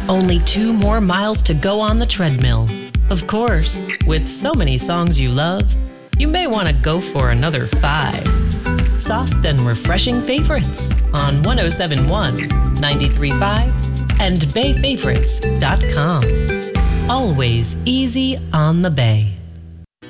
Only 2 more miles to go on the treadmill. Of course, with so many songs you love, you may want to go for another 5. Soft and refreshing favorites on 107.1, 93.5, and BayFavorites.com. Always easy on the Bay.